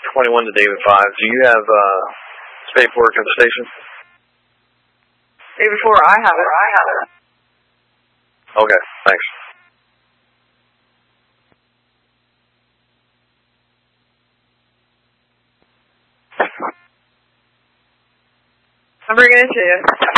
21 to David 5. Do you have paperwork at the station? David 4, I have it. Okay, thanks. I'm bringing it to you.